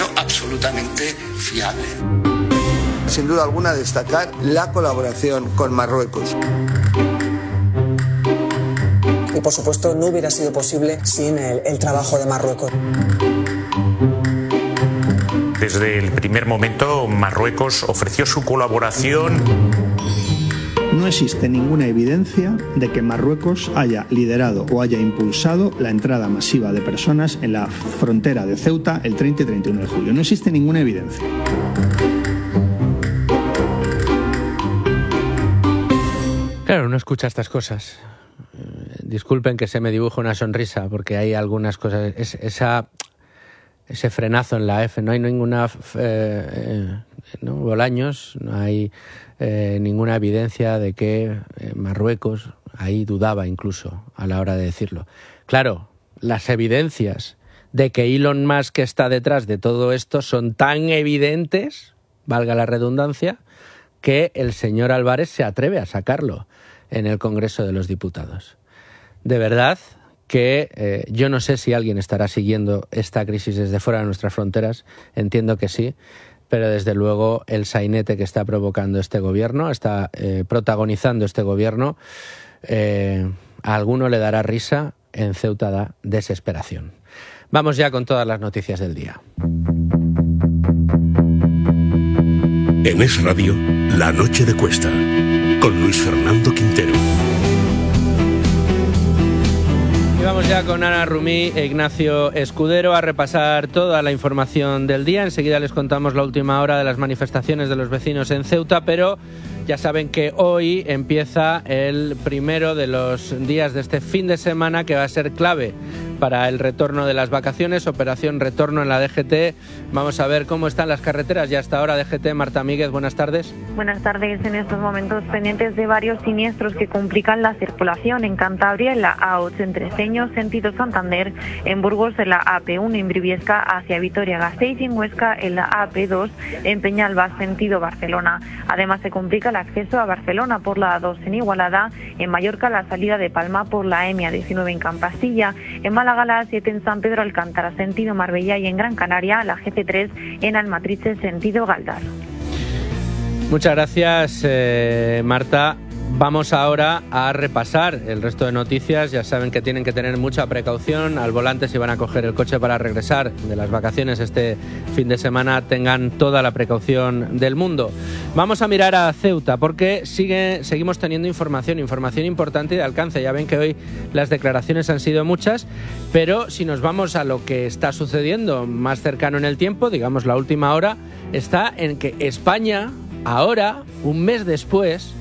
absolutamente fiable. Sin duda alguna, destacar la colaboración con Marruecos. Y por supuesto no hubiera sido posible sin el trabajo de Marruecos. Desde el primer momento, Marruecos ofreció su colaboración. No existe ninguna evidencia de que Marruecos haya liderado o haya impulsado la entrada masiva de personas en la frontera de Ceuta el 30 y 31 de julio. No existe ninguna evidencia. Claro, uno escucha estas cosas. Disculpen que se me dibuje una sonrisa, porque hay algunas cosas... Ese frenazo en la F, no hay ninguna... ¿no? Bolaños, no hay ninguna evidencia de que Marruecos ahí dudaba incluso a la hora de decirlo. Claro, las evidencias de que Elon Musk está detrás de todo esto son tan evidentes, valga la redundancia, que el señor Álvarez se atreve a sacarlo en el Congreso de los Diputados. De verdad que yo no sé si alguien estará siguiendo esta crisis desde fuera de nuestras fronteras, entiendo que sí, pero desde luego el sainete que está provocando este gobierno, está protagonizando este gobierno, a alguno le dará risa, en Ceuta da desesperación. Vamos ya con todas las noticias del día. En Es Radio, La Noche de Cuesta, con Luis Fernando Quintero. Y vamos ya con Ana Rumí e Ignacio Escudero a repasar toda la información del día. Enseguida les contamos la última hora de las manifestaciones de los vecinos en Ceuta, pero ya saben que hoy empieza el primero de los días de este fin de semana que va a ser clave para el retorno de las vacaciones, operación retorno en la DGT. Vamos a ver cómo están las carreteras ya hasta ahora. DGT, Marta Míguez, buenas tardes. Buenas tardes. En estos momentos pendientes de varios siniestros que complican la circulación en Cantabria, en la A8 en Treceños, sentido Santander, en Burgos en la AP1 en Briviesca hacia Vitoria-Gasteiz y en Huesca en la AP2 en Peñalba, sentido Barcelona. Además se complica el acceso a Barcelona por la A2 en Igualada, en Mallorca la salida de Palma por la M19 en Campastilla, en Málaga la A7 en San Pedro Alcántara, sentido Marbella y en Gran Canaria la GC3 en Almatrice, sentido Galdar. Muchas gracias, Marta. Vamos ahora a repasar el resto de noticias. Ya saben que tienen que tener mucha precaución al volante si van a coger el coche para regresar de las vacaciones este fin de semana. Tengan toda la precaución del mundo. Vamos a mirar a Ceuta porque seguimos teniendo información importante y de alcance. Ya ven que hoy las declaraciones han sido muchas, pero si nos vamos a lo que está sucediendo más cercano en el tiempo, digamos la última hora, está en que España ahora, un mes después,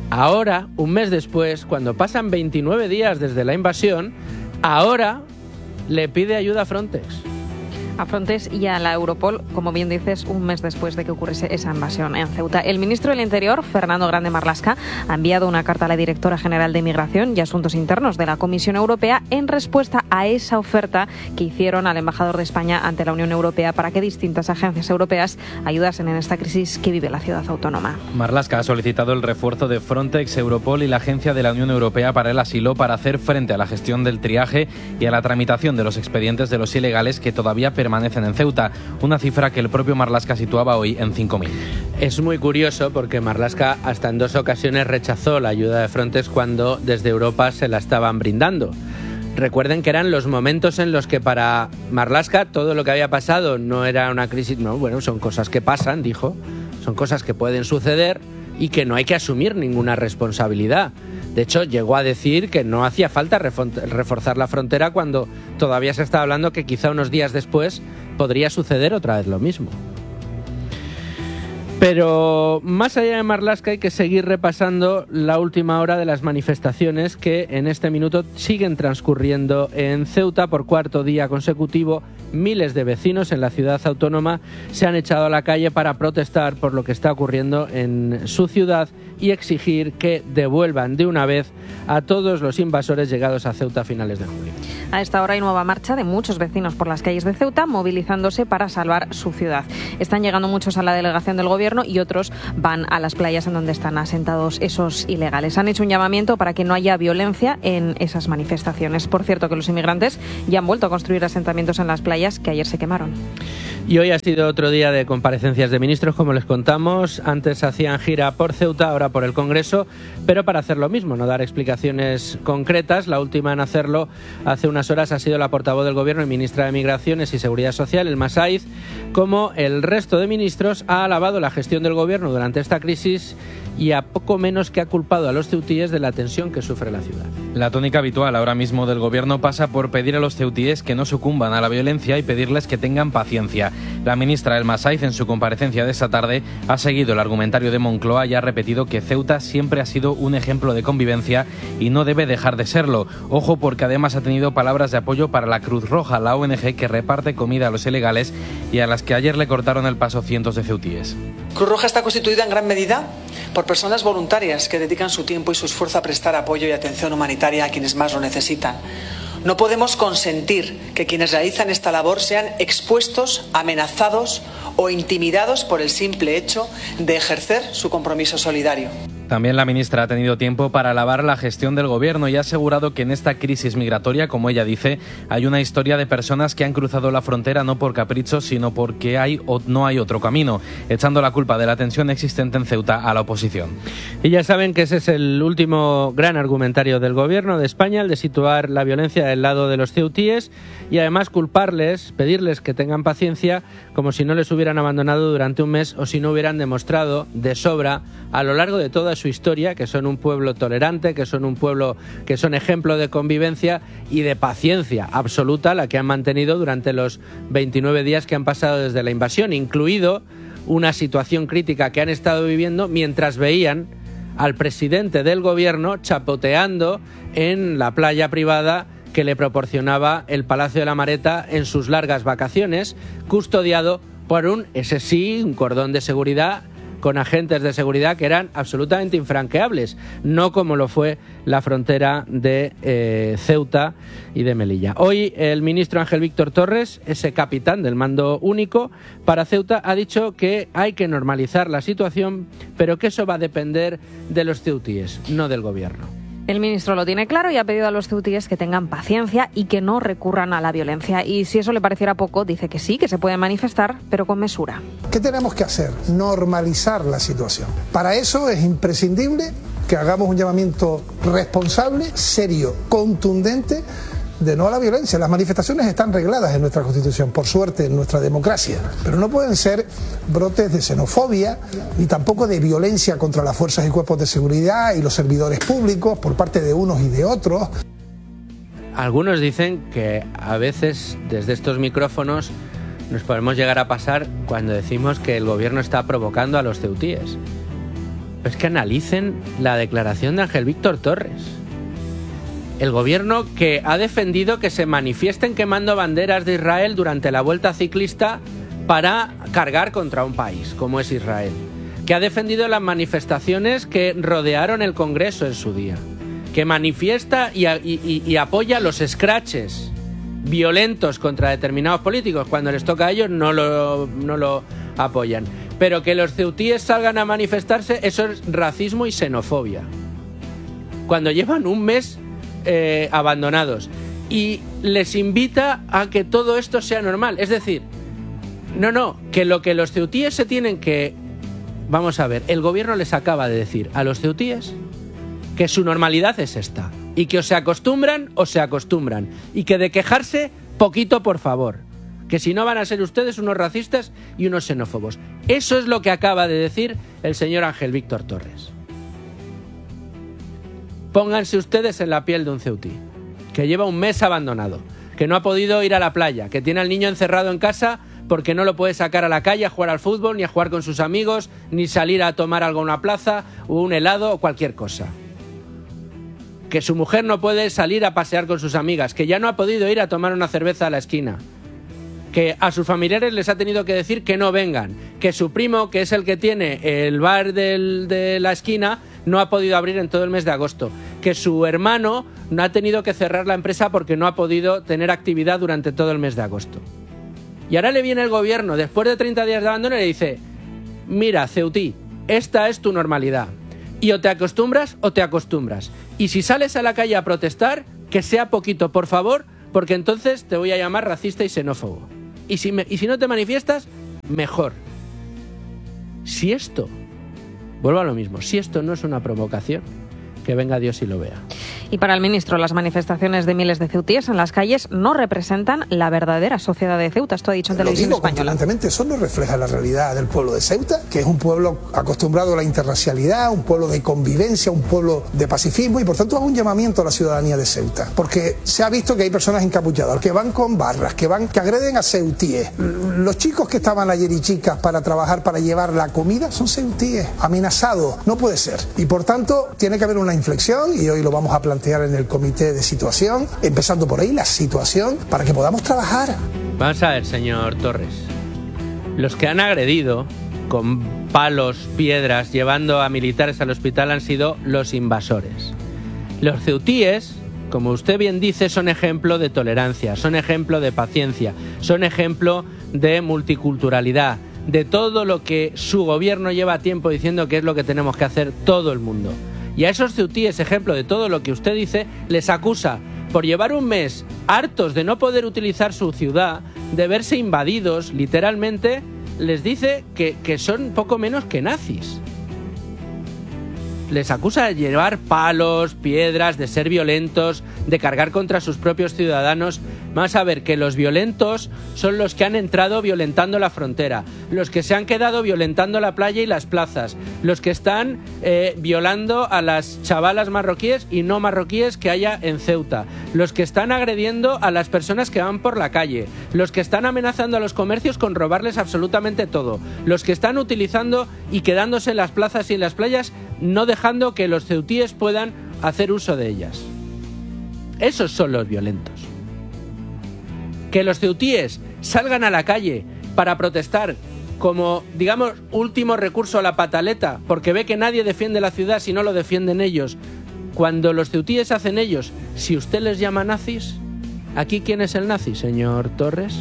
cuando pasan 29 días desde la invasión, ahora le pide ayuda a Frontex. A Frontex y a la Europol, como bien dices, un mes después de que ocurriese esa invasión en Ceuta. El ministro del Interior, Fernando Grande Marlaska, ha enviado una carta a la directora general de Migración y Asuntos Internos de la Comisión Europea en respuesta a esa oferta que hicieron al embajador de España ante la Unión Europea para que distintas agencias europeas ayudasen en esta crisis que vive la ciudad autónoma. Marlaska ha solicitado el refuerzo de Frontex, Europol y la Agencia de la Unión Europea para el Asilo para hacer frente a la gestión del triaje y a la tramitación de los expedientes de los ilegales que todavía permanecen en Ceuta, una cifra que el propio Marlaska situaba hoy en 5.000. Es muy curioso porque Marlaska hasta en 2 ocasiones rechazó la ayuda de Frontex cuando desde Europa se la estaban brindando. Recuerden que eran los momentos en los que para Marlaska todo lo que había pasado no era una crisis, no, bueno, son cosas que pasan, dijo, son cosas que pueden suceder y que no hay que asumir ninguna responsabilidad. De hecho, llegó a decir que no hacía falta reforzar la frontera cuando todavía se estaba hablando que quizá unos días después podría suceder otra vez lo mismo. Pero más allá de Marlaska hay que seguir repasando la última hora de las manifestaciones que en este minuto siguen transcurriendo en Ceuta por 4º día consecutivo. Miles de vecinos en la ciudad autónoma se han echado a la calle para protestar por lo que está ocurriendo en su ciudad y exigir que devuelvan de una vez a todos los invasores llegados a Ceuta a finales de julio. A esta hora hay nueva marcha de muchos vecinos por las calles de Ceuta movilizándose para salvar su ciudad. Están llegando muchos a la delegación del gobierno y otros van a las playas en donde están asentados esos ilegales. Han hecho un llamamiento para que no haya violencia en esas manifestaciones. Por cierto, que los inmigrantes ya han vuelto a construir asentamientos en las playas que ayer se quemaron. Y hoy ha sido otro día de comparecencias de ministros, como les contamos. Antes hacían gira por Ceuta, ahora por el Congreso, pero para hacer lo mismo, no dar explicaciones concretas. La última en hacerlo hace unas horas ha sido la portavoz del Gobierno y ministra de Migraciones y Seguridad Social, Elma Saiz. Como el resto de ministros, ha alabado la gestión del Gobierno durante esta crisis y a poco menos que ha culpado a los ceutíes de la tensión que sufre la ciudad. La tónica habitual ahora mismo del Gobierno pasa por pedir a los ceutíes que no sucumban a la violencia y pedirles que tengan paciencia. La ministra Elma Saiz, en su comparecencia de esta tarde, ha seguido el argumentario de Moncloa y ha repetido que Ceuta siempre ha sido un ejemplo de convivencia y no debe dejar de serlo. Ojo, porque además ha tenido palabras de apoyo para la Cruz Roja, la ONG que reparte comida a los ilegales y a las que ayer le cortaron el paso cientos de ceutíes. Cruz Roja está constituida en gran medida por personas voluntarias que dedican su tiempo y su esfuerzo a prestar apoyo y atención humanitaria a quienes más lo necesitan. No podemos consentir que quienes realizan esta labor sean expuestos, amenazados o intimidados por el simple hecho de ejercer su compromiso solidario. También la ministra ha tenido tiempo para alabar la gestión del Gobierno y ha asegurado que en esta crisis migratoria, como ella dice, hay una historia de personas que han cruzado la frontera no por capricho, sino porque no hay otro camino, echando la culpa de la tensión existente en Ceuta a la oposición. Y ya saben que ese es el último gran argumentario del Gobierno de España, el de situar la violencia del lado de los ceutíes y además culparles, pedirles que tengan paciencia, como si no les hubieran abandonado durante un mes o si no hubieran demostrado de sobra a lo largo de toda su historia que son un pueblo tolerante, que son un pueblo que son ejemplo de convivencia y de paciencia absoluta, la que han mantenido durante los 29 días que han pasado desde la invasión, incluido una situación crítica que han estado viviendo mientras veían al presidente del Gobierno chapoteando en la playa privada que le proporcionaba el Palacio de la Mareta en sus largas vacaciones, custodiado por un cordón de seguridad con agentes de seguridad que eran absolutamente infranqueables, no como lo fue la frontera de Ceuta y de Melilla. Hoy el ministro Ángel Víctor Torres, ese capitán del mando único para Ceuta, ha dicho que hay que normalizar la situación, pero que eso va a depender de los ceutíes, no del Gobierno. El ministro lo tiene claro y ha pedido a los ceutíes que tengan paciencia y que no recurran a la violencia. Y si eso le pareciera poco, dice que sí, que se puede manifestar, pero con mesura. ¿Qué tenemos que hacer? Normalizar la situación. Para eso es imprescindible que hagamos un llamamiento responsable, serio, contundente, de no a la violencia. Las manifestaciones están regladas en nuestra Constitución, por suerte, en nuestra democracia, pero no pueden ser brotes de xenofobia ni tampoco de violencia contra las fuerzas y cuerpos de seguridad y los servidores públicos por parte de unos y de otros. Algunos dicen que a veces desde estos micrófonos nos podemos llegar a pasar cuando decimos que el Gobierno está provocando a los ceutíes. Es que analicen la declaración de Ángel Víctor Torres. El Gobierno que ha defendido que se manifiesten quemando banderas de Israel durante la vuelta ciclista para cargar contra un país como es Israel. Que ha defendido las manifestaciones que rodearon el Congreso en su día. Que manifiesta y apoya los escraches violentos contra determinados políticos. Cuando les toca a ellos no lo apoyan. Pero que los ceutíes salgan a manifestarse, eso es racismo y xenofobia. Cuando llevan un mes abandonados y les invita a que todo esto sea normal, es decir, que lo que los ceutíes se tienen que, vamos a ver, el Gobierno les acaba de decir a los ceutíes que su normalidad es esta y que o se acostumbran y que de quejarse poquito por favor, que si no van a ser ustedes unos racistas y unos xenófobos. Eso es lo que acaba de decir el señor Ángel Víctor Torres. Pónganse ustedes en la piel de un ceutí, que lleva un mes abandonado, que no ha podido ir a la playa, que tiene al niño encerrado en casa porque no lo puede sacar a la calle a jugar al fútbol, ni a jugar con sus amigos, ni salir a tomar algo en una plaza, o un helado, o cualquier cosa. Que su mujer no puede salir a pasear con sus amigas, que ya no ha podido ir a tomar una cerveza a la esquina, que a sus familiares les ha tenido que decir que no vengan, que su primo, que es el que tiene el bar de la esquina, no ha podido abrir en todo el mes de agosto, que su hermano no ha tenido que cerrar la empresa porque no ha podido tener actividad durante todo el mes de agosto. Y ahora le viene el Gobierno, después de 30 días de abandono, y le dice: mira, ceutí, esta es tu normalidad, y o te acostumbras o te acostumbras, y si sales a la calle a protestar, que sea poquito, por favor, porque entonces te voy a llamar racista y xenófobo. y si no te manifiestas, mejor. Si esto, vuelvo a lo mismo, si esto no es una provocación, que venga Dios y lo vea. Y para el ministro, las manifestaciones de miles de ceutíes en las calles no representan la verdadera sociedad de Ceuta. Esto ha dicho en Televisión Española. Eso no refleja la realidad del pueblo de Ceuta, que es un pueblo acostumbrado a la interracialidad, un pueblo de convivencia, un pueblo de pacifismo, y por tanto hago un llamamiento a la ciudadanía de Ceuta, porque se ha visto que hay personas encapuchadas, que van con barras, que agreden a ceutíes. Los chicos que estaban ayer y chicas para trabajar, para llevar la comida, son ceutíes, amenazados. No puede ser. Y por tanto tiene que haber una inflexión, y hoy lo vamos a plantear en el comité de situación, empezando por ahí la situación, para que podamos trabajar. Vamos a ver, señor Torres, los que han agredido con palos, piedras, llevando a militares al hospital han sido los invasores. Los ceutíes, como usted bien dice, son ejemplo de tolerancia, son ejemplo de paciencia, son ejemplo de multiculturalidad, de todo lo que su gobierno lleva tiempo diciendo que es lo que tenemos que hacer todo el mundo. Y a esos ceutíes, ejemplo de todo lo que usted dice, les acusa por llevar un mes hartos de no poder utilizar su ciudad, de verse invadidos, literalmente, les dice que son poco menos que nazis. Les acusa de llevar palos, piedras, de ser violentos, de cargar contra sus propios ciudadanos. Vamos a ver que los violentos son los que han entrado violentando la frontera, los que se han quedado violentando la playa y las plazas, los que están violando a las chavalas marroquíes y no marroquíes que haya en Ceuta, los que están agrediendo a las personas que van por la calle, los que están amenazando a los comercios con robarles absolutamente todo, los que están utilizando y quedándose en las plazas y en las playas, no dejando que los ceutíes puedan hacer uso de ellas. Esos son los violentos. Que los ceutíes salgan a la calle para protestar como, digamos, último recurso a la pataleta, porque ve que nadie defiende la ciudad si no lo defienden ellos. Cuando los ceutíes hacen ellos, si usted les llama nazis, ¿aquí quién es el nazi, señor Torres?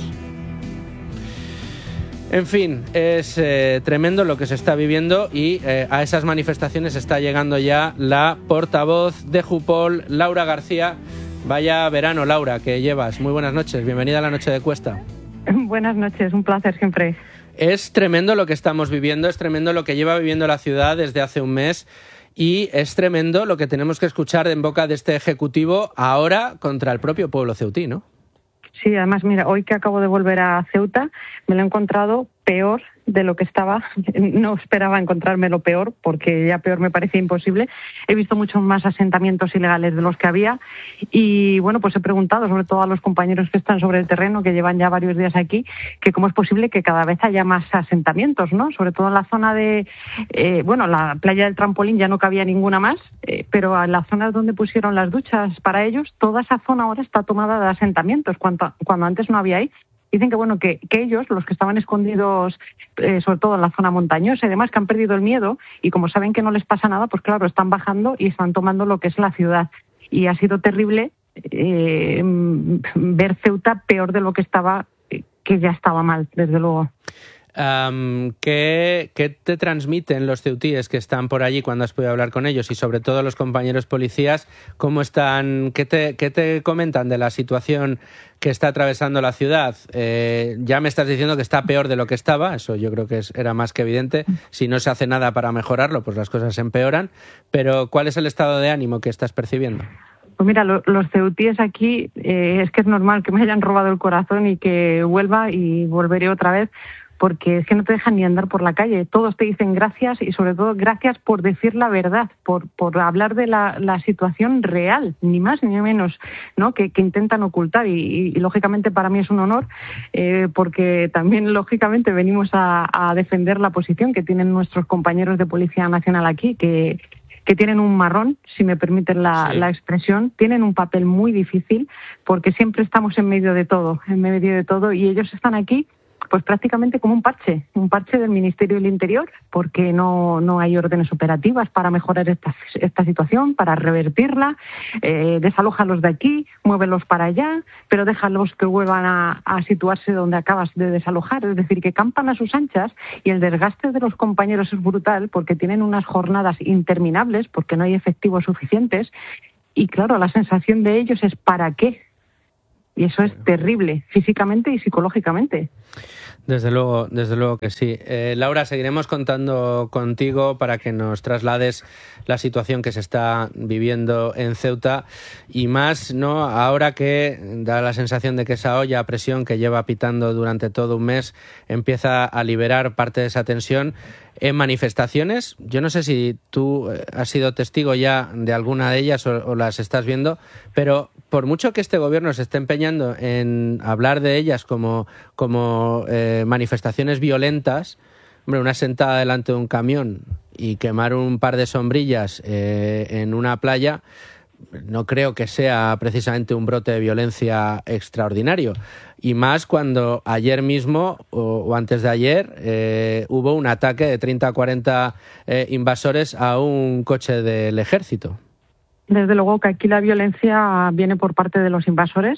En fin, es tremendo lo que se está viviendo y a esas manifestaciones está llegando ya la portavoz de Jupol, Laura García. Vaya verano, Laura, que llevas. Muy buenas noches, bienvenida a la Noche de Cuesta. Buenas noches, un placer siempre. Es tremendo lo que estamos viviendo, es tremendo lo que lleva viviendo la ciudad desde hace un mes y es tremendo lo que tenemos que escuchar en boca de este Ejecutivo ahora contra el propio pueblo ceutí, ¿no? Sí, además, mira, hoy que acabo de volver a Ceuta, me lo he encontrado peor de lo que estaba. No esperaba encontrármelo peor, porque ya peor me parecía imposible. He visto muchos más asentamientos ilegales de los que había y, bueno, pues he preguntado, sobre todo a los compañeros que están sobre el terreno, que llevan ya varios días aquí, que cómo es posible que cada vez haya más asentamientos, ¿no? Sobre todo en la zona de, la playa del Trampolín ya no cabía ninguna más, pero en las zonas donde pusieron las duchas para ellos, toda esa zona ahora está tomada de asentamientos, cuando antes no había ahí. Dicen que ellos, los que estaban escondidos, sobre todo en la zona montañosa y demás, que han perdido el miedo y como saben que no les pasa nada, pues claro, están bajando y están tomando lo que es la ciudad. Y ha sido terrible ver Ceuta peor de lo que estaba, que ya estaba mal, desde luego. ¿Qué te transmiten los ceutíes que están por allí cuando has podido hablar con ellos y sobre todo los compañeros policías? ¿Cómo están? ¿Qué te comentan de la situación que está atravesando la ciudad? Ya me estás diciendo que está peor de lo que estaba, eso yo creo que era más que evidente. Si no se hace nada para mejorarlo, pues las cosas empeoran. Pero ¿cuál es el estado de ánimo que estás percibiendo? Pues mira, los ceutíes aquí, es que es normal que me hayan robado el corazón y que vuelva y volveré otra vez, porque es que no te dejan ni andar por la calle. Todos te dicen gracias y sobre todo gracias por decir la verdad, por hablar de la situación real, ni más ni menos, ¿no? que intentan ocultar y lógicamente para mí es un honor, porque también lógicamente venimos a defender la posición que tienen nuestros compañeros de Policía Nacional aquí, que tienen un marrón, si me permiten la expresión, tienen un papel muy difícil porque siempre estamos en medio de todo y ellos están aquí pues prácticamente como un parche del Ministerio del Interior, porque no hay órdenes operativas para mejorar esta situación, para revertirla. Desalójalos de aquí, muévelos para allá, pero déjalos que vuelvan a situarse donde acabas de desalojar. Es decir, que campan a sus anchas y el desgaste de los compañeros es brutal porque tienen unas jornadas interminables, porque no hay efectivos suficientes y claro, la sensación de ellos es ¿para qué? Y eso es terrible, físicamente y psicológicamente. Desde luego que sí. Laura, seguiremos contando contigo para que nos traslades la situación que se está viviendo en Ceuta y más, ¿no? Ahora que da la sensación de que esa olla a presión que lleva pitando durante todo un mes empieza a liberar parte de esa tensión en manifestaciones. Yo no sé si tú has sido testigo ya de alguna de ellas o las estás viendo, pero por mucho que este gobierno se esté empeñando en hablar de ellas como manifestaciones violentas, hombre, una sentada delante de un camión y quemar un par de sombrillas en una playa no creo que sea precisamente un brote de violencia extraordinario. Y más cuando ayer mismo o antes de ayer hubo un ataque de 30 a 40 invasores a un coche del ejército. Desde luego que aquí la violencia viene por parte de los invasores,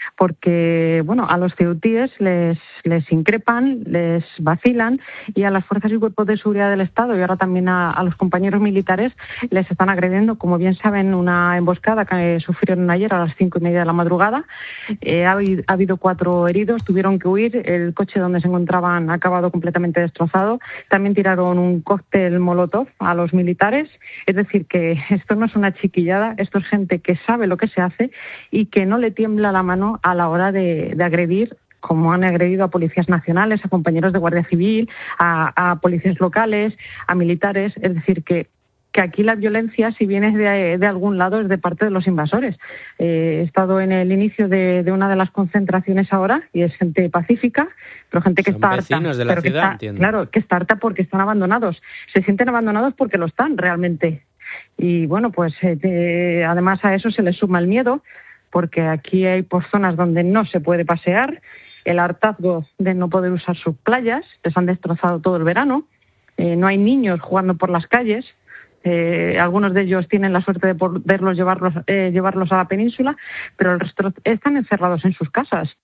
porque bueno, a los ceutíes les increpan, les vacilan, y a las fuerzas y cuerpos de seguridad del Estado y ahora también a los compañeros militares les están agrediendo. Como bien saben, una emboscada que sufrieron ayer a las 5:30 de la madrugada. Ha habido 4 heridos, tuvieron que huir. El coche donde se encontraban ha acabado completamente destrozado. También tiraron un cóctel molotov a los militares. Es decir, que esto no es una chiquillada, esto es gente que sabe lo que se hace y que no le tiembla la mano a la hora de agredir, como han agredido a policías nacionales, a compañeros de Guardia Civil, a policías locales, a militares. Es decir, que aquí la violencia, si viene de algún lado, es de parte de los invasores. He estado en el inicio de una de las concentraciones ahora y es gente pacífica, pero gente que está harta. Vecinos de la ciudad, entiendo. Claro, que está harta porque están abandonados. Se sienten abandonados porque lo están realmente. Y bueno, pues además a eso se les suma el miedo, porque aquí hay por zonas donde no se puede pasear, el hartazgo de no poder usar sus playas, les han destrozado todo el verano, no hay niños jugando por las calles, algunos de ellos tienen la suerte de poderlos llevarlos a la península, pero el resto están encerrados en sus casas.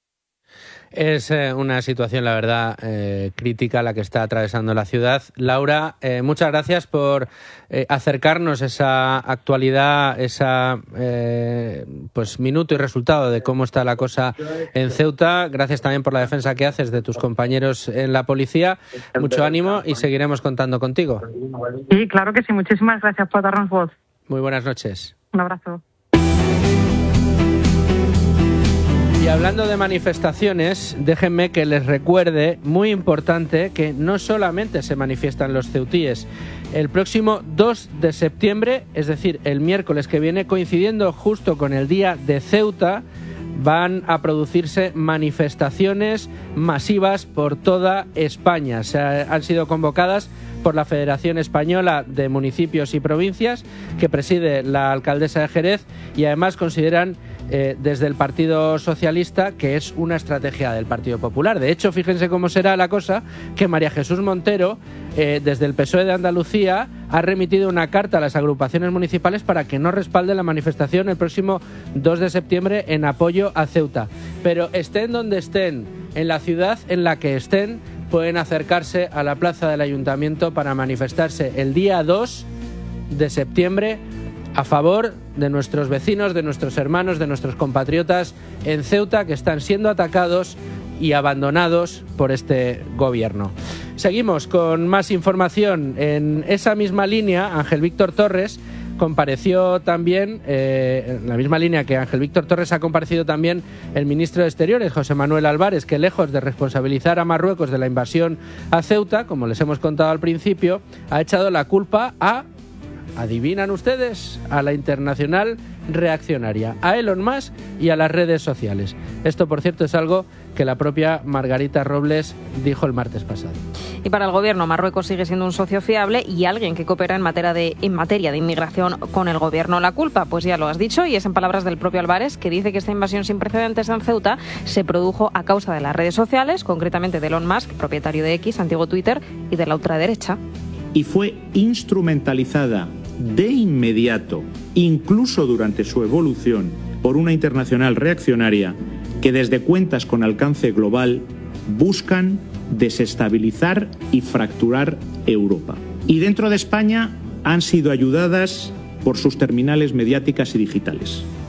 Es una situación, la verdad, crítica la que está atravesando la ciudad. Laura, muchas gracias por acercarnos esa actualidad, esa pues minuto y resultado de cómo está la cosa en Ceuta. Gracias también por la defensa que haces de tus compañeros en la policía. Mucho ánimo y seguiremos contando contigo. Sí, claro que sí. Muchísimas gracias por darnos voz. Muy buenas noches. Un abrazo. Y hablando de manifestaciones, déjenme que les recuerde, muy importante, que no solamente se manifiestan los ceutíes. El próximo 2 de septiembre, es decir, el miércoles que viene, coincidiendo justo con el día de Ceuta, van a producirse manifestaciones masivas por toda España. Han sido convocadas por la Federación Española de Municipios y Provincias, que preside la alcaldesa de Jerez, y además consideran desde el Partido Socialista que es una estrategia del Partido Popular. De hecho, fíjense cómo será la cosa, que María Jesús Montero, desde el PSOE de Andalucía, ha remitido una carta a las agrupaciones municipales para que no respalden la manifestación el próximo 2 de septiembre en apoyo a Ceuta. Pero estén donde estén, en la ciudad en la que estén, pueden acercarse a la plaza del Ayuntamiento para manifestarse el día 2 de septiembre a favor de nuestros vecinos, de nuestros hermanos, de nuestros compatriotas en Ceuta, que están siendo atacados y abandonados por este gobierno. Seguimos con más información. En esa misma línea, Ángel Víctor Torres compareció también, en la misma línea que Ángel Víctor Torres, ha comparecido también el ministro de Exteriores, José Manuel Álvarez, que lejos de responsabilizar a Marruecos de la invasión a Ceuta, como les hemos contado al principio, ha echado la culpa a, ¿adivinan ustedes?, a la internacional reaccionaria, a Elon Musk y a las redes sociales. Esto, por cierto, es algo que la propia Margarita Robles dijo el martes pasado. Y para el gobierno, Marruecos sigue siendo un socio fiable y alguien que coopera en materia de inmigración con el gobierno. La culpa, pues ya lo has dicho, y es en palabras del propio Álvarez, que dice que esta invasión sin precedentes en Ceuta se produjo a causa de las redes sociales, concretamente de Elon Musk, propietario de X, antiguo Twitter, y de la ultraderecha. Y fue instrumentalizada de inmediato, incluso durante su evolución, por una internacional reaccionaria que desde cuentas con alcance global buscan desestabilizar y fracturar Europa. Y dentro de España han sido ayudadas por sus terminales mediáticas y digitales.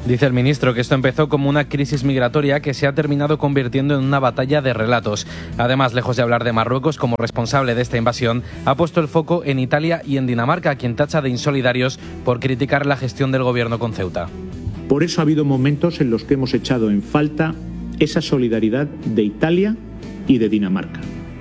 Dice el ministro que esto empezó como una crisis migratoria que se ha terminado convirtiendo en una batalla de relatos. Además, lejos de hablar de Marruecos como responsable de esta invasión, ha puesto el foco en Italia y en Dinamarca, a quien tacha de insolidarios por criticar la gestión del gobierno con Ceuta. Por eso ha habido momentos en los que hemos echado en falta esa solidaridad de Italia y de Dinamarca.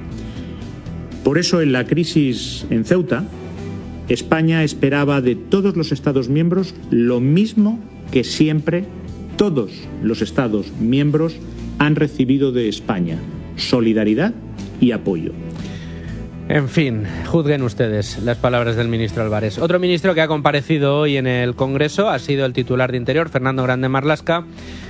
Por eso en la crisis en Ceuta, España esperaba de todos los Estados miembros lo mismo que siempre todos los Estados miembros han recibido de España: solidaridad y apoyo. En fin, juzguen ustedes las palabras del ministro Álvarez. Otro ministro que ha comparecido hoy en el Congreso ha sido el titular de Interior, Fernando Grande Marlaska,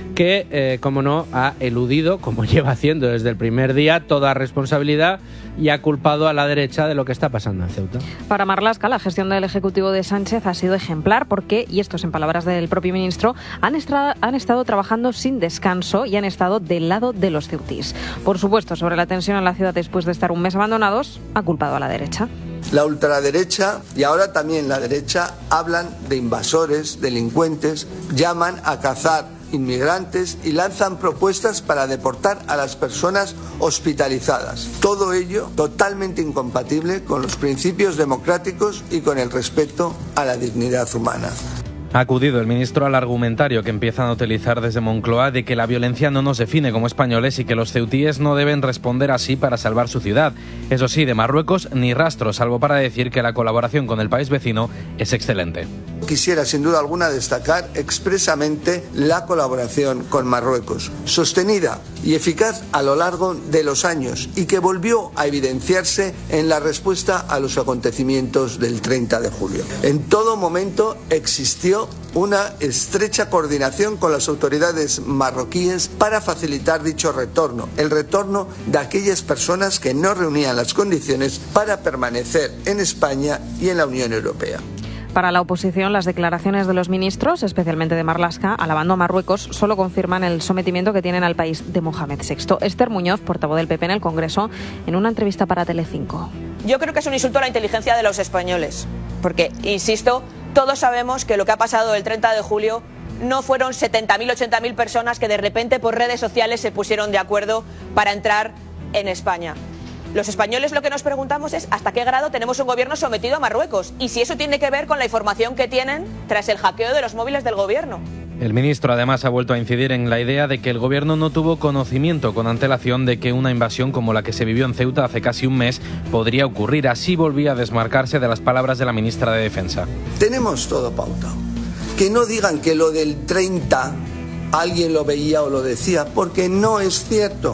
que, como no, ha eludido, como lleva haciendo desde el primer día, toda responsabilidad y ha culpado a la derecha de lo que está pasando en Ceuta. Para Marlaska, la gestión del Ejecutivo de Sánchez ha sido ejemplar porque, y esto es en palabras del propio ministro, han estado trabajando sin descanso y han estado del lado de los ceutíes. Por supuesto, sobre la tensión en la ciudad después de estar un mes abandonados, ha culpado a la derecha. La ultraderecha y ahora también la derecha hablan de invasores, delincuentes, llaman a cazar inmigrantes y lanzan propuestas para deportar a las personas hospitalizadas. Todo ello totalmente incompatible con los principios democráticos y con el respeto a la dignidad humana. Ha acudido el ministro al argumentario que empiezan a utilizar desde Moncloa de que la violencia no nos define como españoles y que los ceutíes no deben responder así para salvar su ciudad. Eso sí, de Marruecos ni rastro, salvo para decir que la colaboración con el país vecino es excelente. Quisiera sin duda alguna destacar expresamente la colaboración con Marruecos, sostenida y eficaz a lo largo de los años y que volvió a evidenciarse en la respuesta a los acontecimientos del 30 de julio. En todo momento existió una estrecha coordinación con las autoridades marroquíes para facilitar dicho retorno, el retorno de aquellas personas que no reunían las condiciones para permanecer en España y en la Unión Europea. Para la oposición, las declaraciones de los ministros, especialmente de Marlaska, alabando a Marruecos, solo confirman el sometimiento que tienen al país de Mohamed VI. Esther Muñoz, portavoz del PP en el Congreso, en una entrevista para Telecinco. Yo creo que es un insulto a la inteligencia de los españoles, porque, insisto, todos sabemos que lo que ha pasado el 30 de julio no fueron 70.000, 80.000 personas que de repente por redes sociales se pusieron de acuerdo para entrar en España. Los españoles lo que nos preguntamos es hasta qué grado tenemos un gobierno sometido a Marruecos y si eso tiene que ver con la información que tienen tras el hackeo de los móviles del gobierno. El ministro además ha vuelto a incidir en la idea de que el gobierno no tuvo conocimiento con antelación de que una invasión como la que se vivió en Ceuta hace casi un mes podría ocurrir. Así volvía a desmarcarse de las palabras de la ministra de Defensa. Tenemos todo pautado. Que no digan que lo del 30 alguien lo veía o lo decía, porque no es cierto.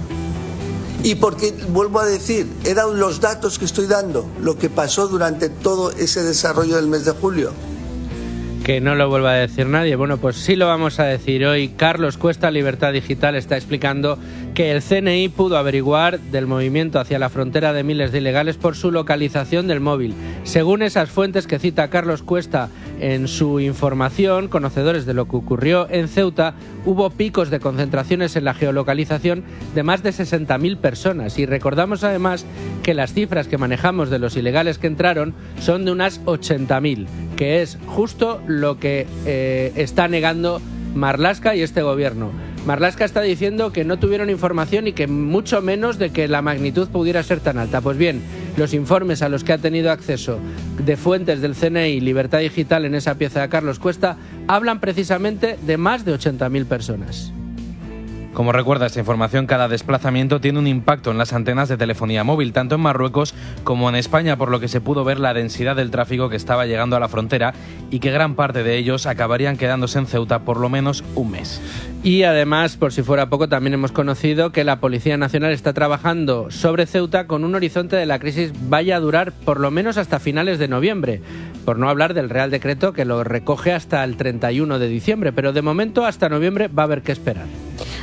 Y porque, vuelvo a decir, eran los datos que estoy dando, lo que pasó durante todo ese desarrollo del mes de julio. Que no lo vuelva a decir nadie. Bueno, pues sí lo vamos a decir hoy. Carlos Cuesta, Libertad Digital, está explicando que el CNI pudo averiguar del movimiento hacia la frontera de miles de ilegales por su localización del móvil. Según esas fuentes que cita Carlos Cuesta en su información, conocedores de lo que ocurrió en Ceuta, hubo picos de concentraciones en la geolocalización de más de 60.000 personas. Y recordamos además que las cifras que manejamos de los ilegales que entraron son de unas 80.000, que es justo lo que está negando Marlaska y este gobierno. Marlaska está diciendo que no tuvieron información y que mucho menos de que la magnitud pudiera ser tan alta. Pues bien, los informes a los que ha tenido acceso de fuentes del CNI, Libertad Digital, en esa pieza de Carlos Cuesta, hablan precisamente de más de 80.000 personas. Como recuerda esta información, cada desplazamiento tiene un impacto en las antenas de telefonía móvil, tanto en Marruecos como en España, por lo que se pudo ver la densidad del tráfico que estaba llegando a la frontera y que gran parte de ellos acabarían quedándose en Ceuta por lo menos un mes. Y además, por si fuera poco, también hemos conocido que la Policía Nacional está trabajando sobre Ceuta con un horizonte de la crisis vaya a durar por lo menos hasta finales de noviembre, por no hablar del Real Decreto que lo recoge hasta el 31 de diciembre, pero de momento hasta noviembre va a haber que esperar.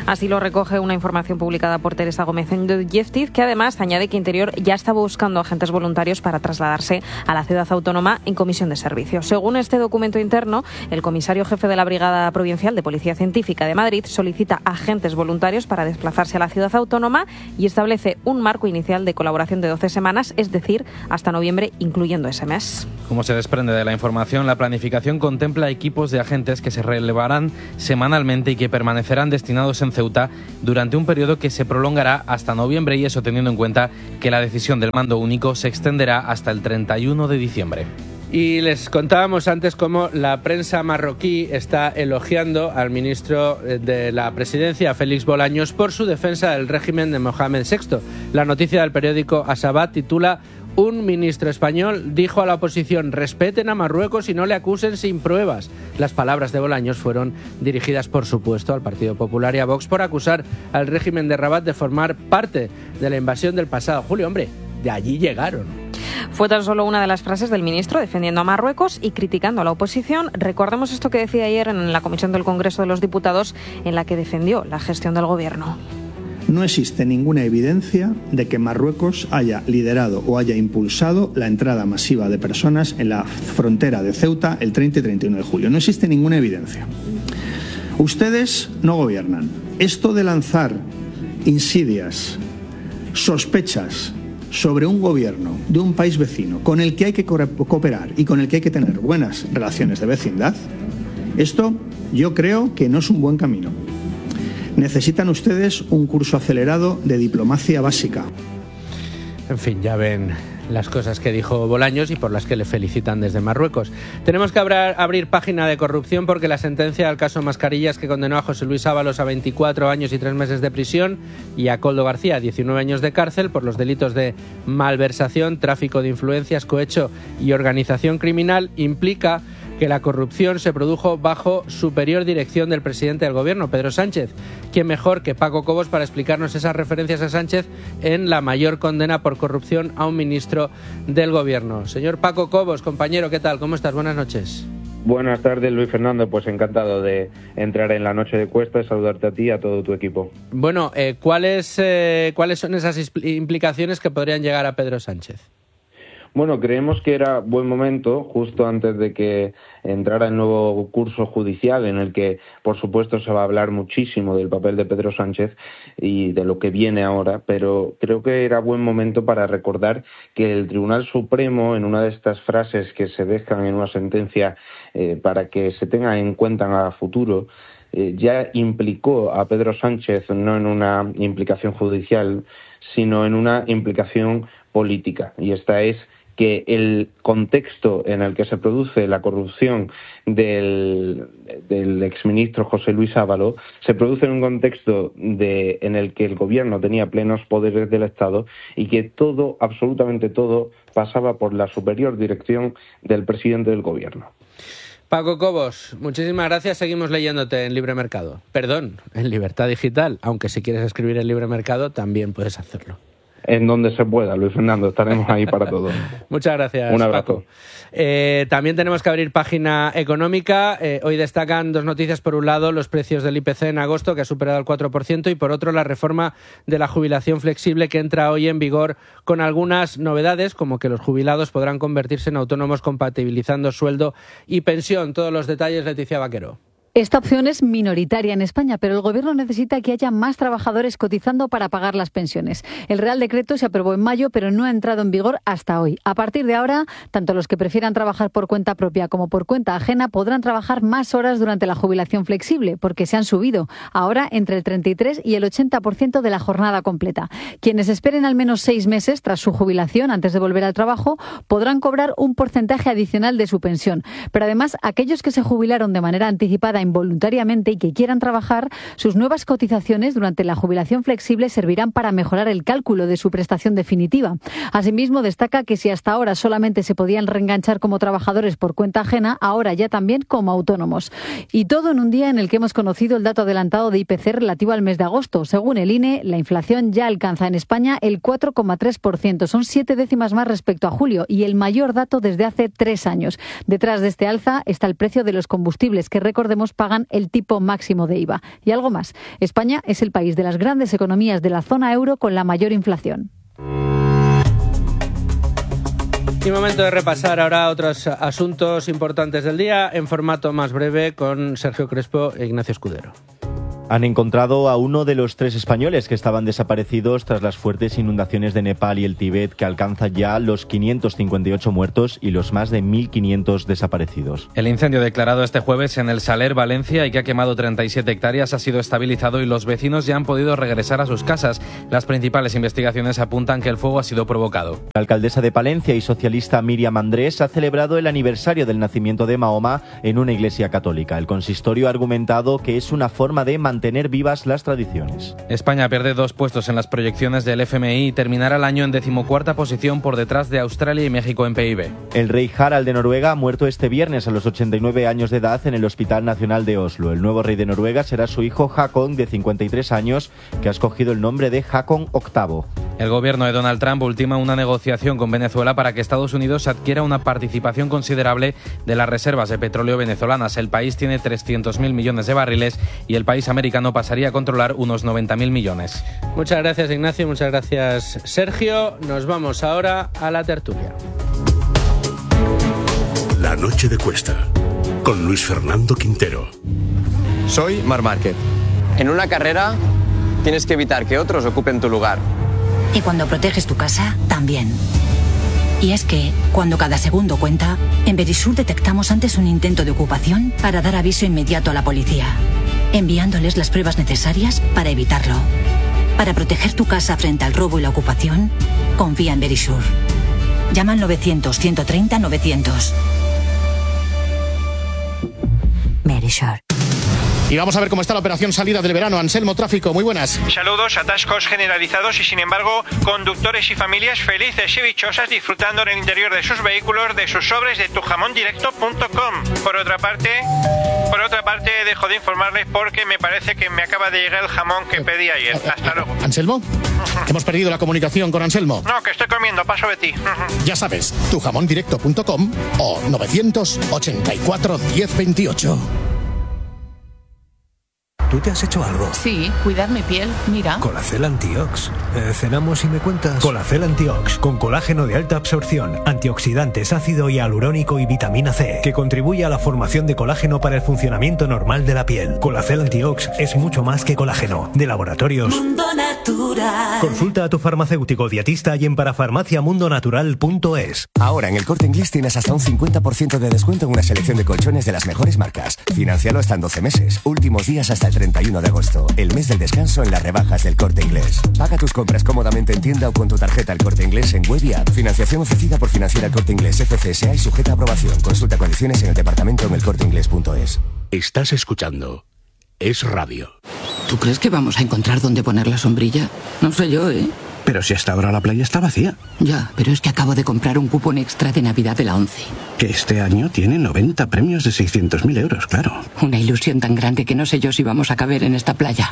Así lo recoge una información publicada por Teresa Gómez en Yeftiz, que además añade que Interior ya está buscando agentes voluntarios para trasladarse a la ciudad autónoma en comisión de servicio. Según este documento interno, el comisario jefe de la Brigada Provincial de Policía Científica de Madrid solicita agentes voluntarios para desplazarse a la ciudad autónoma y establece un marco inicial de colaboración de 12 semanas, es decir, hasta noviembre, incluyendo ese mes. Como se desprende de la información, la planificación contempla equipos de agentes que se relevarán semanalmente y que permanecerán destinados en Ceuta durante un periodo que se prolongará hasta noviembre, y eso teniendo en cuenta que la decisión del mando único se extenderá hasta el 31 de diciembre. Y les contábamos antes cómo la prensa marroquí está elogiando al ministro de la Presidencia, Félix Bolaños, por su defensa del régimen de Mohamed VI. La noticia del periódico Asabat titula: un ministro español dijo a la oposición: respeten a Marruecos y no le acusen sin pruebas. Las palabras de Bolaños fueron dirigidas, por supuesto, al Partido Popular y a Vox por acusar al régimen de Rabat de formar parte de la invasión del pasado julio. Hombre, de allí llegaron. Fue tan solo una de las frases del ministro defendiendo a Marruecos y criticando a la oposición. Recordemos esto que decía ayer en la Comisión del Congreso de los Diputados, en la que defendió la gestión del Gobierno. No existe ninguna evidencia de que Marruecos haya liderado o haya impulsado la entrada masiva de personas en la frontera de Ceuta el 30 y 31 de julio. No existe ninguna evidencia. Ustedes no gobiernan. Esto de lanzar insidias, sospechas sobre un gobierno de un país vecino con el que hay que cooperar y con el que hay que tener buenas relaciones de vecindad, esto yo creo que no es un buen camino. Necesitan ustedes un curso acelerado de diplomacia básica. En fin, ya ven las cosas que dijo Bolaños y por las que le felicitan desde Marruecos. Tenemos que abrir página de corrupción, porque la sentencia al caso Mascarillas, que condenó a José Luis Ábalos a 24 años y 3 meses de prisión y a Koldo García a 19 años de cárcel por los delitos de malversación, tráfico de influencias, cohecho y organización criminal, implica que la corrupción se produjo bajo superior dirección del presidente del Gobierno, Pedro Sánchez. ¿Quién mejor que Paco Cobos para explicarnos esas referencias a Sánchez en la mayor condena por corrupción a un ministro del Gobierno? Señor Paco Cobos, compañero, ¿qué tal? ¿Cómo estás? Buenas noches. Buenas tardes, Luis Fernando. Pues encantado de entrar en la noche de Cuesta y saludarte a ti y a todo tu equipo. Bueno, ¿cuáles son esas implicaciones que podrían llegar a Pedro Sánchez? Bueno, creemos que era buen momento, justo antes de que entrara el nuevo curso judicial, en el que, por supuesto, se va a hablar muchísimo del papel de Pedro Sánchez y de lo que viene ahora, pero creo que era buen momento para recordar que el Tribunal Supremo, en una de estas frases que se dejan en una sentencia para que se tenga en cuenta a futuro, ya implicó a Pedro Sánchez no en una implicación judicial, sino en una implicación política, y esta es que el contexto en el que se produce la corrupción del exministro José Luis Ábalos se produce en un contexto en el que el gobierno tenía plenos poderes del Estado y que todo, absolutamente todo, pasaba por la superior dirección del presidente del gobierno. Paco Cobos, muchísimas gracias. Seguimos leyéndote en Libre Mercado. Perdón, en Libertad Digital, aunque si quieres escribir en Libre Mercado también puedes hacerlo. En donde se pueda, Luis Fernando, estaremos ahí para todo. Muchas gracias, un abrazo. Paco. También tenemos que abrir página económica. Hoy destacan dos noticias. Por un lado, los precios del IPC en agosto, que ha superado el 4%, y por otro, la reforma de la jubilación flexible, que entra hoy en vigor con algunas novedades, como que los jubilados podrán convertirse en autónomos compatibilizando sueldo y pensión. Todos los detalles, Leticia Vaquero. Esta opción es minoritaria en España, pero el Gobierno necesita que haya más trabajadores cotizando para pagar las pensiones. El Real Decreto se aprobó en mayo, pero no ha entrado en vigor hasta hoy. A partir de ahora, tanto los que prefieran trabajar por cuenta propia como por cuenta ajena podrán trabajar más horas durante la jubilación flexible, porque se han subido ahora entre el 33 y el 80% de la jornada completa. Quienes esperen al menos 6 meses tras su jubilación antes de volver al trabajo podrán cobrar un porcentaje adicional de su pensión. Pero además, aquellos que se jubilaron de manera anticipada involuntariamente y que quieran trabajar, sus nuevas cotizaciones durante la jubilación flexible servirán para mejorar el cálculo de su prestación definitiva. Asimismo, destaca que si hasta ahora solamente se podían reenganchar como trabajadores por cuenta ajena, ahora ya también como autónomos. Y todo en un día en el que hemos conocido el dato adelantado de IPC relativo al mes de agosto. Según el INE, la inflación ya alcanza en España el 4,3%. Son 7 décimas más respecto a julio y el mayor dato desde hace 3 años. Detrás de este alza está el precio de los combustibles, que recordemos autónomos pagan el tipo máximo de IVA. Y algo más, España es el país de las grandes economías de la zona euro con la mayor inflación. Y momento de repasar ahora otros asuntos importantes del día en formato más breve con Sergio Crespo e Ignacio Escudero. Han encontrado a uno de los 3 españoles que estaban desaparecidos tras las fuertes inundaciones de Nepal y el Tíbet, que alcanzan ya los 558 muertos y los más de 1.500 desaparecidos. El incendio declarado este jueves en el Saler, Valencia, y que ha quemado 37 hectáreas, ha sido estabilizado y los vecinos ya han podido regresar a sus casas. Las principales investigaciones apuntan que el fuego ha sido provocado. La alcaldesa de Palencia y socialista Míriam Andrés ha celebrado el aniversario del nacimiento de Mahoma en una iglesia católica. El consistorio ha argumentado que es una forma de mantener vivas las tradiciones. España pierde 2 puestos en las proyecciones del FMI y terminará el año en 14ª posición por detrás de Australia y México en PIB. El rey Harald de Noruega ha muerto este viernes a los 89 años de edad en el Hospital Nacional de Oslo. El nuevo rey de Noruega será su hijo Haakon, de 53 años, que ha escogido el nombre de Haakon VIII. El gobierno de Donald Trump ultima una negociación con Venezuela para que Estados Unidos adquiera una participación considerable de las reservas de petróleo venezolanas. El país tiene 300.000 millones de barriles y el país americano pasaría a controlar unos 90.000 millones. Muchas gracias, Ignacio, muchas gracias, Sergio. Nos vamos ahora a la tertulia. La noche de Cuesta, con Luis Fernando Quintero. Soy Marc Márquez. En una carrera tienes que evitar que otros ocupen tu lugar. Y cuando proteges tu casa, también. Y es que, cuando cada segundo cuenta, en Verisur detectamos antes un intento de ocupación para dar aviso inmediato a la policía, enviándoles las pruebas necesarias para evitarlo. Para proteger tu casa frente al robo y la ocupación, confía en Verisur. Llama al 900-130-900. Verisur. Y vamos a ver cómo está la operación salida del verano. Anselmo, tráfico, muy buenas. Saludos, atascos generalizados y sin embargo, conductores y familias felices y dichosas disfrutando en el interior de sus vehículos de sus sobres de tujamondirecto.com. Por otra parte, dejo de informarles porque me parece que me acaba de llegar el jamón que pedí ayer. Hasta luego. ¿Anselmo? Hemos perdido la comunicación con Anselmo. No, que estoy comiendo, paso de ti. Ya sabes, tujamondirecto.com o 984 1028. ¿Tú te has hecho algo? Sí, cuidar mi piel, mira. Colacel Antiox. Cenamos y me cuentas. Colacel Antiox, con colágeno de alta absorción, antioxidantes, ácido hialurónico y vitamina C, que contribuye a la formación de colágeno para el funcionamiento normal de la piel. Colacel Antiox es mucho más que colágeno. De laboratorios Mundo Natural. Consulta a tu farmacéutico dietista y en parafarmaciamundonatural.es. Ahora en el Corte Inglés tienes hasta un 50% de descuento en una selección de colchones de las mejores marcas. Financialo hasta en 12 meses. Últimos días hasta el 31 de agosto, el mes del descanso en las rebajas del Corte Inglés. Paga tus compras cómodamente en tienda o con tu tarjeta El Corte Inglés en web y app. Financiación ofrecida por Financiera El Corte Inglés FCSA y sujeta a aprobación. Consulta condiciones en el departamento en elcorteinglés.es. Estás escuchando Es Radio. ¿Tú crees que vamos a encontrar dónde poner la sombrilla? No sé yo, ¿eh? Pero si hasta ahora la playa está vacía. Ya, pero es que acabo de comprar un cupón extra de Navidad de la ONCE. Que este año tiene 90 premios de 600.000 euros, claro. Una ilusión tan grande que no sé yo si vamos a caber en esta playa.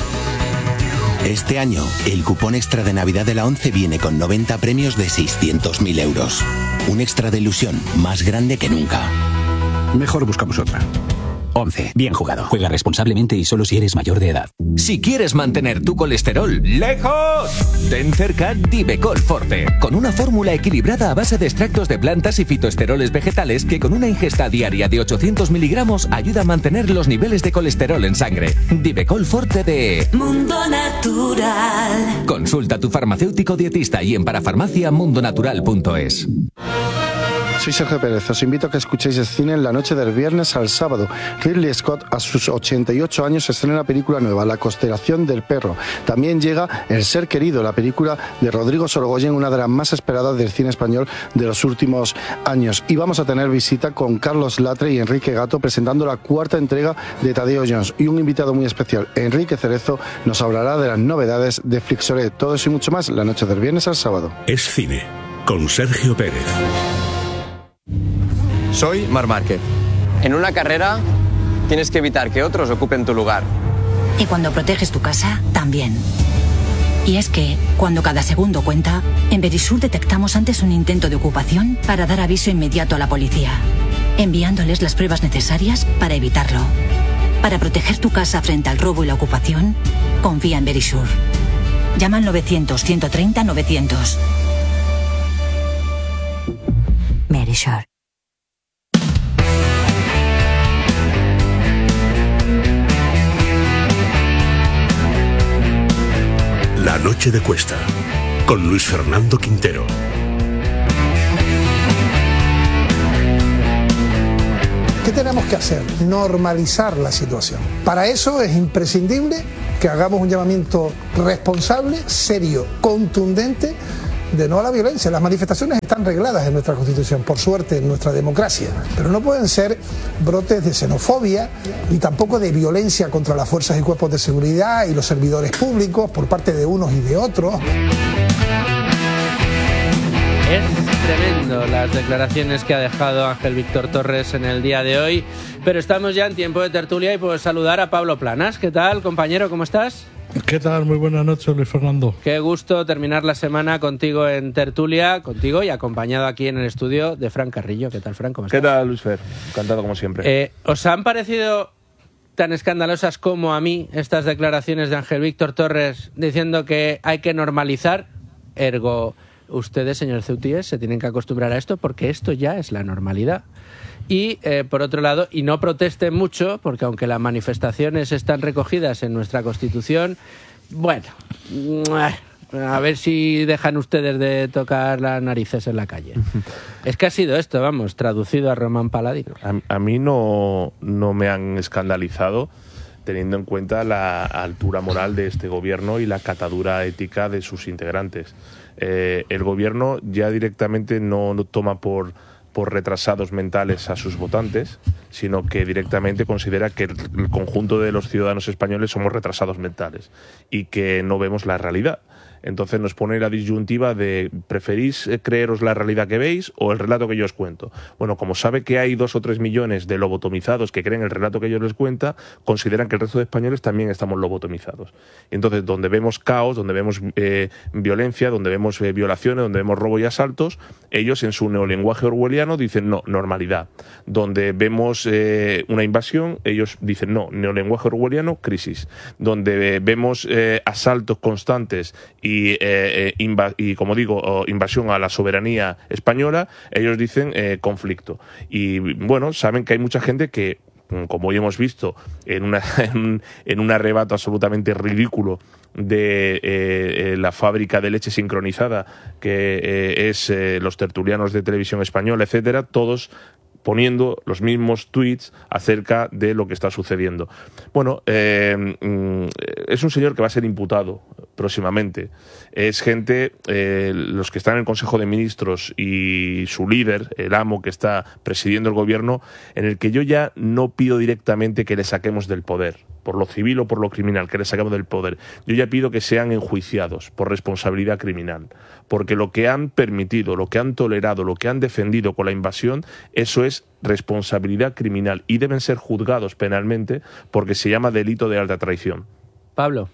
Este año, el cupón extra de Navidad de la ONCE viene con 90 premios de 600.000 euros. Un extra de ilusión más grande que nunca. Mejor buscamos otra. 11. Bien jugado. Juega responsablemente y solo si eres mayor de edad. Si quieres mantener tu colesterol lejos, ten cerca Divecol Forte, con una fórmula equilibrada a base de extractos de plantas y fitoesteroles vegetales que con una ingesta diaria de 800 miligramos ayuda a mantener los niveles de colesterol en sangre. Divecol Forte de Mundo Natural. Consulta a tu farmacéutico dietista y en parafarmaciamundonatural.es. Soy Sergio Pérez, os invito a que escuchéis el cine en la noche del viernes al sábado. Ridley Scott, a sus 88 años, estrena una película nueva, La constelación del perro. También llega El ser querido, la película de Rodrigo Sorogoyen, una de las más esperadas del cine español de los últimos años. Y vamos a tener visita con Carlos Latre y Enrique Gato presentando la 4ª entrega de Tadeo Jones. Y un invitado muy especial, Enrique Cerezo, nos hablará de las novedades de Flixoret. Todo eso y mucho más la noche del viernes al sábado. Es cine, con Sergio Pérez. Soy Marc Márquez. En una carrera tienes que evitar que otros ocupen tu lugar. Y cuando proteges tu casa, también. Y es que, cuando cada segundo cuenta, en Verisur detectamos antes un intento de ocupación para dar aviso inmediato a la policía, enviándoles las pruebas necesarias para evitarlo. Para proteger tu casa frente al robo y la ocupación, confía en Verisure. Llama al 900-130-900. Verisure. La noche de Cuesta, con Luis Fernando Quintero. ¿Qué tenemos que hacer? Normalizar la situación. Para eso es imprescindible que hagamos un llamamiento responsable, serio, contundente, de no a la violencia. Las manifestaciones están regladas en nuestra Constitución, por suerte, en nuestra democracia, pero no pueden ser brotes de xenofobia ni tampoco de violencia contra las fuerzas y cuerpos de seguridad y los servidores públicos por parte de unos y de otros. Es tremendo las declaraciones que ha dejado Ángel Víctor Torres en el día de hoy, pero estamos ya en tiempo de tertulia y puedo saludar a Pablo Planas. ¿Qué tal, compañero? ¿Cómo estás? ¿Qué tal? Muy buenas noches, Luis Fernando. Qué gusto terminar la semana contigo en tertulia, contigo y acompañado aquí en el estudio de Fran Carrillo. ¿Qué tal, Fran? ¿Cómo estás? ¿Qué tal, Luis Fer? Encantado como siempre. ¿Os han parecido tan escandalosas como a mí estas declaraciones de Ángel Víctor Torres diciendo que hay que normalizar? Ergo, ustedes, señor Ceutíes, se tienen que acostumbrar a esto porque esto ya es la normalidad. Y, por otro lado, y no protesten mucho, porque aunque las manifestaciones están recogidas en nuestra Constitución, bueno, a ver si dejan ustedes de tocar las narices en la calle. Es que ha sido esto, vamos, traducido a Román Paladino. A mí no me han escandalizado, teniendo en cuenta la altura moral de este gobierno y la catadura ética de sus integrantes. El gobierno ya directamente no toma por retrasados mentales a sus votantes, sino que directamente considera que el conjunto de los ciudadanos españoles somos retrasados mentales y que no vemos la realidad. Entonces nos pone la disyuntiva de ¿preferís creeros la realidad que veis o el relato que yo os cuento? Bueno, como sabe que hay 2 o 3 millones de lobotomizados que creen el relato que yo les cuenta, consideran que el resto de españoles también estamos lobotomizados. Entonces, donde vemos caos, donde vemos violencia, donde vemos violaciones, donde vemos robo y asaltos, ellos en su neolenguaje orwelliano dicen no, normalidad. Donde vemos una invasión, ellos dicen no, neolenguaje orwelliano, crisis. Donde vemos asaltos constantes y como digo, invasión a la soberanía española, ellos dicen conflicto. Y bueno, saben que hay mucha gente que, como hoy hemos visto en un arrebato absolutamente ridículo de la fábrica de leche sincronizada que es los tertulianos de Televisión Española, etcétera, todos poniendo los mismos tweets acerca de lo que está sucediendo. Bueno, es un señor que va a ser imputado próximamente. Es gente, los que están en el Consejo de Ministros y su líder, el amo que está presidiendo el gobierno, en el que yo ya no pido directamente que le saquemos del poder, por lo civil o por lo criminal, que le saquemos del poder. Yo ya pido que sean enjuiciados por responsabilidad criminal, porque lo que han permitido, lo que han tolerado, lo que han defendido con la invasión, eso es responsabilidad criminal y deben ser juzgados penalmente porque se llama delito de alta traición. Pablo.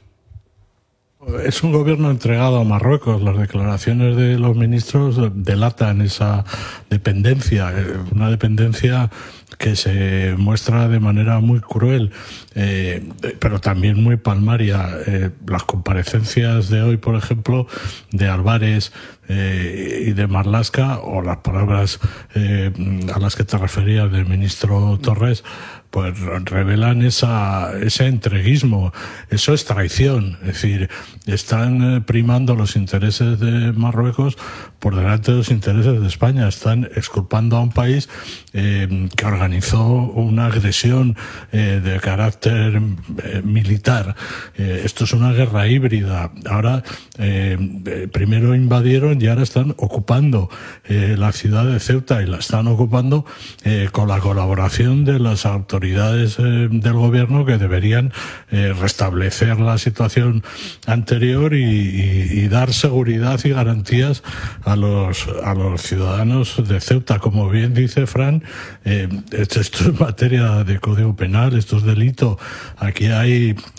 Es un gobierno entregado a Marruecos. Las declaraciones de los ministros delatan esa dependencia, una dependencia que se muestra de manera muy cruel, pero también muy palmaria. Las comparecencias de hoy, por ejemplo, de Álvarez y de Marlaska, o las palabras a las que te referías del ministro Torres, pues revelan ese entreguismo. Eso es traición. Es decir, están primando los intereses de Marruecos por delante de los intereses de España. Están exculpando a un país que organizó una agresión de carácter militar. Esto es una guerra híbrida. Ahora, primero invadieron y ahora están ocupando la ciudad de Ceuta, y la están ocupando con la colaboración de las autoridades del gobierno, que deberían restablecer la situación anterior y dar seguridad y garantías a los ciudadanos de Ceuta. Como bien dice Fran, esto es materia de Código Penal, esto es delito. Aquí hay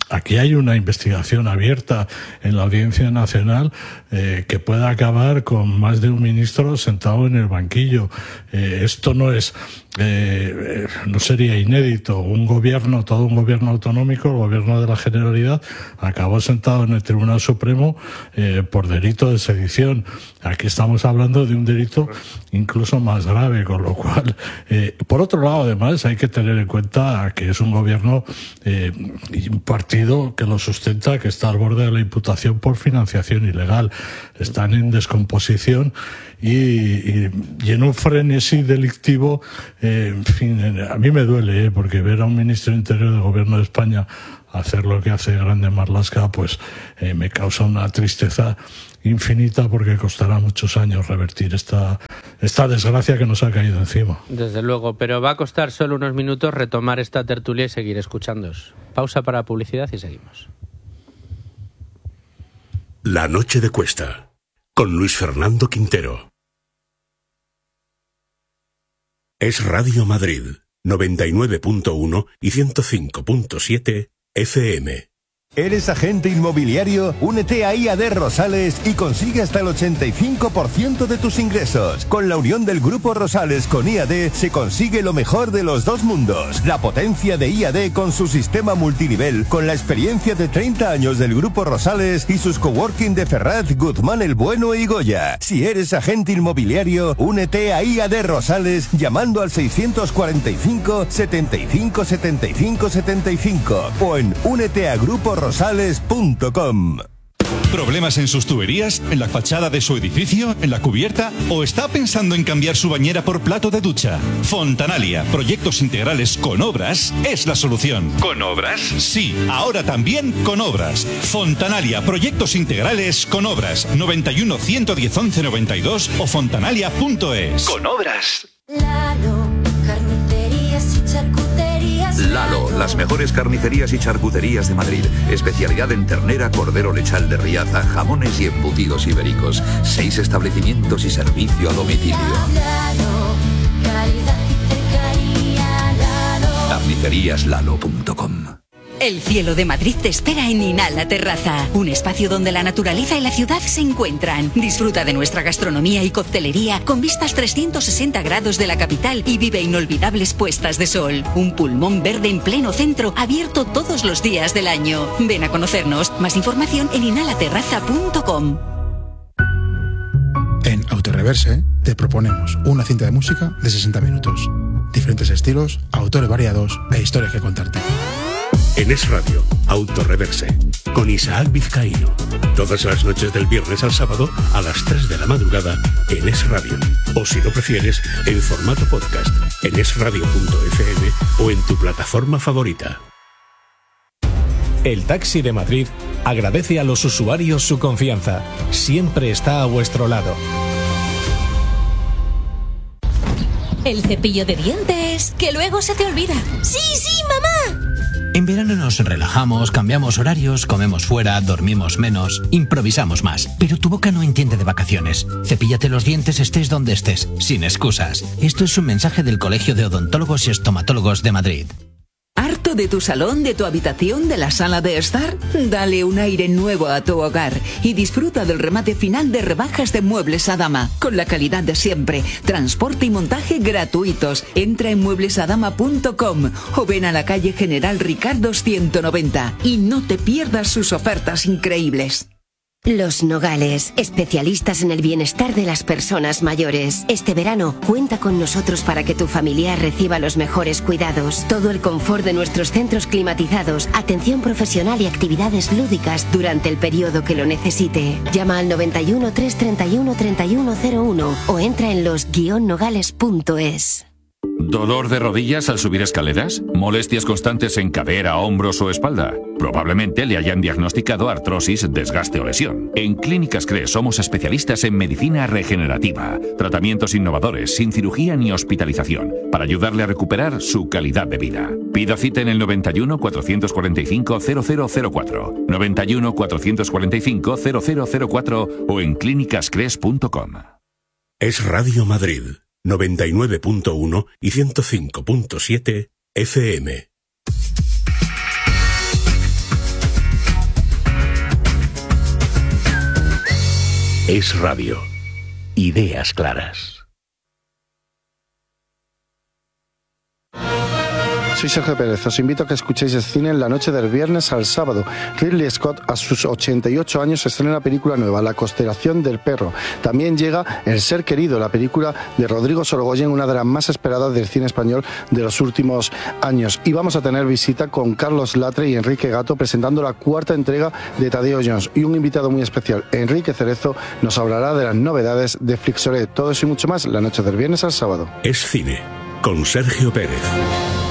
aquí hay una investigación abierta en la Audiencia Nacional que pueda acabar con más de un ministro sentado en el banquillo. Esto no es... no sería inédito. Todo un gobierno autonómico, el gobierno de la Generalidad, acabó sentado en el Tribunal Supremo por delito de sedición. Aquí estamos hablando de un delito incluso más grave, con lo cual, por otro lado, además, hay que tener en cuenta que es un gobierno y un partido que lo sustenta, que está al borde de la imputación por financiación ilegal. Están en descomposición y en un frenesí delictivo. En fin, a mí me duele, porque ver a un ministro de Interior del Gobierno de España hacer lo que hace Grande Marlaska, pues me causa una tristeza infinita, porque costará muchos años revertir esta desgracia que nos ha caído encima. Desde luego, pero va a costar solo unos minutos retomar esta tertulia y seguir escuchándoos. Pausa para publicidad y seguimos. La noche de Cuesta, con Luis Fernando Quintero. Es Radio Madrid, 99.1 y 105.7 FM. ¿Eres agente inmobiliario? Únete a IAD Rosales y consigue hasta el 85% de tus ingresos. Con la unión del Grupo Rosales con IAD se consigue lo mejor de los dos mundos. La potencia de IAD con su sistema multinivel, con la experiencia de 30 años del Grupo Rosales y sus coworking de Ferraz, Guzmán el Bueno y Goya. Si eres agente inmobiliario, únete a IAD Rosales llamando al 645 75 75 75 o en úneteagruporosales.com. ¿Problemas en sus tuberías? ¿En la fachada de su edificio? ¿En la cubierta? ¿O está pensando en cambiar su bañera por plato de ducha? Fontanalia, proyectos integrales con obras, es la solución. ¿Con obras? Sí, ahora también con obras. Fontanalia, proyectos integrales con obras. 91 110 11 92 o fontanalia.es. Con obras. Lalo, carnicerías y charcuterías. Lalo, las mejores carnicerías y charcuterías de Madrid. Especialidad en ternera, cordero lechal de Riaza, jamones y embutidos ibéricos. 6 establecimientos y servicio a domicilio. Lalo, calidad y cercanía. Lalo. Carniceríaslalo.com. El cielo de Madrid te espera en Inhala Terraza, un espacio donde la naturaleza y la ciudad se encuentran. Disfruta de nuestra gastronomía y coctelería con vistas 360 grados de la capital y vive inolvidables puestas de sol. Un pulmón verde en pleno centro, abierto todos los días del año. Ven a conocernos. Más información en inhalaterraza.com. En Autoreverse te proponemos una cinta de música de 60 minutos. Diferentes estilos, autores variados e historias que contarte. En Es Radio, Autoreverse, con Isaac Vizcaíno. Todas las noches del viernes al sábado a las 3 de la madrugada en Es Radio. O si lo prefieres, en formato podcast, en esradio.fm o en tu plataforma favorita. El Taxi de Madrid agradece a los usuarios su confianza. Siempre está a vuestro lado. El cepillo de dientes, que luego se te olvida. ¡Sí, sí, mamá! En verano nos relajamos, cambiamos horarios, comemos fuera, dormimos menos, improvisamos más. Pero tu boca no entiende de vacaciones. Cepíllate los dientes estés donde estés, sin excusas. Esto es un mensaje del Colegio de Odontólogos y Estomatólogos de Madrid. ¿Harto de tu salón, de tu habitación, de la sala de estar? Dale un aire nuevo a tu hogar y disfruta del remate final de rebajas de Muebles Adama, con la calidad de siempre, transporte y montaje gratuitos. Entra en mueblesadama.com o ven a la calle General Ricardo 190 y no te pierdas sus ofertas increíbles. Los Nogales, especialistas en el bienestar de las personas mayores. Este verano, cuenta con nosotros para que tu familiar reciba los mejores cuidados. Todo el confort de nuestros centros climatizados, atención profesional y actividades lúdicas durante el periodo que lo necesite. Llama al 91 331 3101 o entra en los-nogales.es. ¿Dolor de rodillas al subir escaleras? ¿Molestias constantes en cadera, hombros o espalda? Probablemente le hayan diagnosticado artrosis, desgaste o lesión. En Clínicas CRE somos especialistas en medicina regenerativa. Tratamientos innovadores, sin cirugía ni hospitalización, para ayudarle a recuperar su calidad de vida. Pida cita en el 91 445 0004, 91 445 0004 o en clínicascres.com. Es Radio Madrid, 99.1 y 105.7 FM. Es Radio. Ideas claras. Soy Sergio Pérez, os invito a que escuchéis el cine en la noche del viernes al sábado. Ridley Scott, a sus 88 años, estrena la película nueva, La constelación del perro. También llega El ser querido, la película de Rodrigo Sorogoyen, una de las más esperadas del cine español de los últimos años. Y vamos a tener visita con Carlos Latre y Enrique Gato presentando la 4ª entrega de Tadeo Jones. Y un invitado muy especial, Enrique Cerezo, nos hablará de las novedades de Flixoret. Todo eso y mucho más la noche del viernes al sábado. Es cine, con Sergio Pérez.